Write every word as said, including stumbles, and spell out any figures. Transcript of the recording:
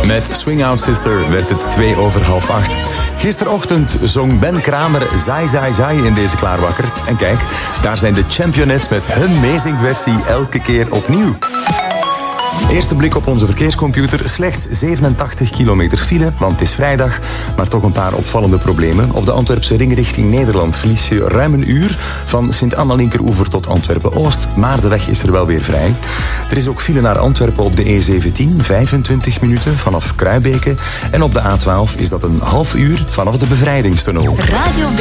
Met Swing Out Sister werd het twee over half acht. Gisterochtend zong Ben Kramer Zai Zai Zai in deze Klaarwakker. En kijk, daar zijn de Championettes met hun meezingversie elke keer opnieuw. Eerste blik op onze verkeerscomputer. Slechts zevenentachtig kilometer file, want het is vrijdag. Maar toch een paar opvallende problemen. Op de Antwerpse ring richting Nederland verlies je ruim een uur. Van Sint-Anna-Linkeroever tot Antwerpen-Oost. Maar de weg is er wel weer vrij. Er is ook file naar Antwerpen op de E zeventien. vijfentwintig minuten vanaf Kruibeke. En op de A twaalf is dat een half uur vanaf de Bevrijdingstunnel. Radio B